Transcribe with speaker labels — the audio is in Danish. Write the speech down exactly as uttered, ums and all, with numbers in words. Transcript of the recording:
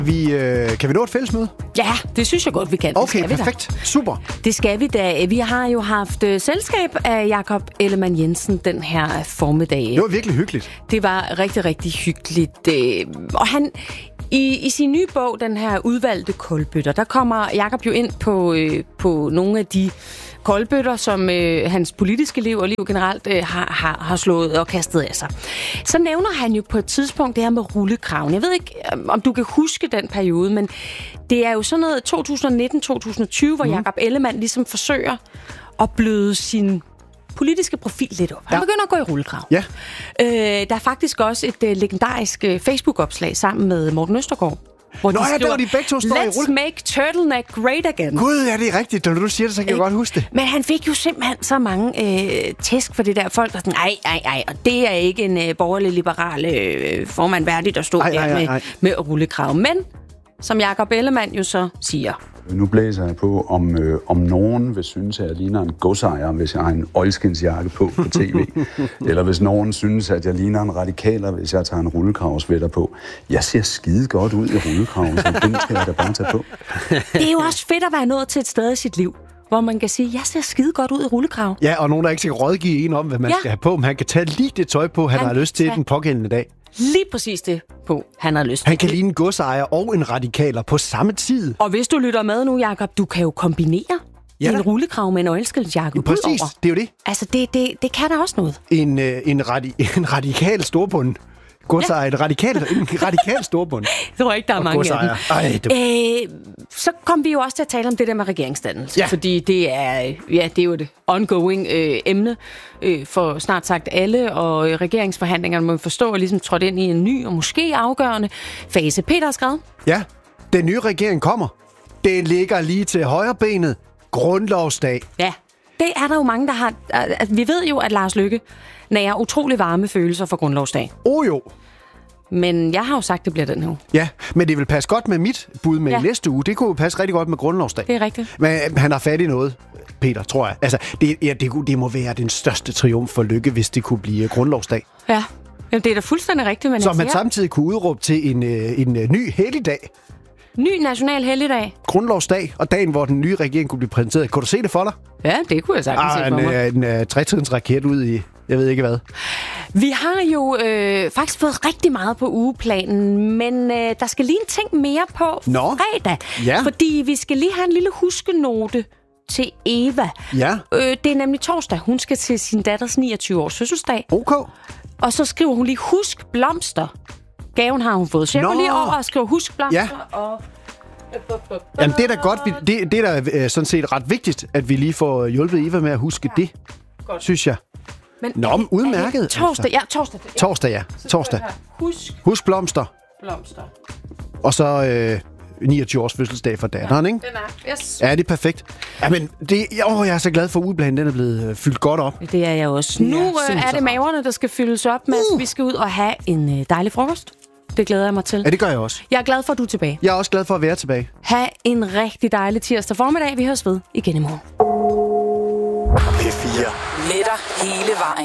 Speaker 1: Vi, øh, kan vi nå et fællesmøde?
Speaker 2: Ja, det synes jeg godt, vi kan.
Speaker 1: Okay, perfekt. Da. Super.
Speaker 2: Det skal vi da. Vi har jo haft øh, selskab af Jakob Ellemann-Jensen den her formiddag.
Speaker 1: Det var virkelig hyggeligt.
Speaker 2: Det var rigtig, rigtig hyggeligt. Øh, og han... I, I sin nye bog, den her udvalgte koldbøtter, der kommer Jakob jo ind på, øh, på nogle af de koldbøtter, som øh, hans politiske liv og liv generelt øh, har, har, har slået og kastet af sig. Så nævner han jo på et tidspunkt det her med rullekraven. Jeg ved ikke, om du kan huske den periode, men det er jo sådan noget to tusind nitten til to tusind tyve, hvor mm. Jakob Ellemann ligesom forsøger at bløde sin politiske profil lidt op. Han ja. begynder at gå i rullekrav.
Speaker 1: Ja.
Speaker 2: Øh, der er faktisk også et uh, legendarisk uh, Facebook-opslag sammen med Morten Østergaard. Hvor
Speaker 1: Nå
Speaker 2: de
Speaker 1: ja,
Speaker 2: skriver,
Speaker 1: der var de begge to står i
Speaker 2: Let's
Speaker 1: rulle.
Speaker 2: make turtleneck great again.
Speaker 1: Gud, ja, det er rigtigt. Når du siger det, så kan jeg godt huske det.
Speaker 2: Men han fik jo simpelthen så mange øh, tæsk for det der folk, der sådan, ej, ej, ej, og det er ikke en øh, borgerlig liberal øh, formand værdigt at stå ej, der ej, ej, ej. med, med rullekrav. Men, som Jakob Ellemann jo så siger...
Speaker 3: Nu blæser jeg på, om, øh, om nogen vil synes, at jeg ligner en godsejer, hvis jeg har en oilskinsjakke på på tv. Eller hvis nogen synes, at jeg ligner en radikaler, hvis jeg tager en rullekravsvætter på. Jeg ser skide godt ud i rullekraven, så den skal jeg da bare tage på.
Speaker 2: Det er jo også fedt at være nået til et sted i sit liv, hvor man kan sige, jeg ser skide godt ud i rullekrav.
Speaker 1: Ja, og nogen, der ikke skal rådgive en om, hvad man ja. skal have på, men han kan tage lige det tøj på, han, han har lyst til den pågældende dag.
Speaker 2: Lige præcis det på, han har lyst til.
Speaker 1: Han kan ligne en godsejer og en radikaler på samme tid.
Speaker 2: Og hvis du lytter med nu, Jakob, du kan jo kombinere ja, en rullekrav med en oilskensjakke
Speaker 1: ja, præcis, udover. Det er jo det.
Speaker 2: Altså, det, det, det kan der også noget.
Speaker 1: En, øh, en, radi- en radikal storbund. Godsejer, ja. en radikal, en radikal storbund.
Speaker 2: Jeg tror ikke, der er og mange godsejer. af dem. Ej, du... øh, så kom vi jo også til at tale om det der med regeringsdannelse. Ja. Fordi det er, ja, det er jo et ongoing øh, emne øh, for snart sagt alle, og øh, regeringsforhandlingerne må forstå, at ligesom trådt ind i en ny og måske afgørende fase. Peter har skrevet.
Speaker 1: Ja, den nye regering kommer. Den ligger lige til højre benet. Grundlovsdag.
Speaker 2: Ja, det er der jo mange, der har... Altså, vi ved jo, at Lars Løkke nærer utrolig varme følelser for grundlovsdag.
Speaker 1: Oh jo.
Speaker 2: Men jeg har jo sagt, at det bliver den her.
Speaker 1: Ja, men det vil passe godt med mit bud med
Speaker 2: ja.
Speaker 1: næste uge. Det kunne jo passe rigtig godt med grundlovsdag.
Speaker 2: Det er rigtigt.
Speaker 1: Men han har fat i noget, Peter, tror jeg. Altså, det, ja, det, det må være den største triumf for Løkke, hvis det kunne blive grundlovsdag.
Speaker 2: Ja, jamen, det er da fuldstændig rigtigt. Men
Speaker 1: som han samtidig kunne udråbe til en, en, en ny helligdag.
Speaker 2: Ny national helligdag.
Speaker 1: Grundlovsdag, og dagen, hvor den nye regering kunne blive præsenteret. Kunne du se det for dig?
Speaker 2: Ja, det kunne jeg sagtens se for
Speaker 1: en,
Speaker 2: mig.
Speaker 1: En, en trætrids raket ud i, jeg ved ikke hvad.
Speaker 2: Vi har jo øh, faktisk fået rigtig meget på ugeplanen, men øh, der skal lige en ting mere på
Speaker 1: Nå.
Speaker 2: fredag.
Speaker 1: Ja.
Speaker 2: Fordi vi skal lige have en lille huskenote til Eva.
Speaker 1: Ja.
Speaker 2: Øh, det er nemlig torsdag. Hun skal til sin datters niogtyve års fødselsdag.
Speaker 1: Okay.
Speaker 2: Og så skriver hun lige, husk blomster. Gaven har hun fået. Så jeg går lige over og skriver husk blomster. Ja. Og...
Speaker 1: Jamen, det er da godt. Det, det er da øh, sådan set ret vigtigt, at vi lige får hjulpet Eva med at huske ja. det, godt. Synes jeg.
Speaker 2: Men
Speaker 1: Nå, men udmærket.
Speaker 2: Torsdag, ja, torsdag. Ja.
Speaker 1: Torsdag, ja. Torsdag.
Speaker 2: Husk.
Speaker 1: Husk blomster.
Speaker 2: Blomster.
Speaker 1: Og så øh, niogtyve års fødselsdag for datteren,
Speaker 2: ja,
Speaker 1: ikke?
Speaker 2: Den er. Yes.
Speaker 1: Ja, det er perfekt. Jamen, det, åh, jeg er så glad for ugeplanen. Den er blevet øh, fyldt godt op.
Speaker 2: Det er jeg også. Nu øh, er det maverne, der skal fyldes op med. Uh. Vi skal ud og have en øh, dejlig frokost. Det glæder jeg mig til.
Speaker 1: Ja, det gør jeg også.
Speaker 2: Jeg er glad for, at du er tilbage.
Speaker 1: Jeg er også glad for at være tilbage.
Speaker 2: Ha' en rigtig dejlig tirsdag formiddag. Vi høres ved igen i morgen.
Speaker 4: P fire. Letter hele vejen.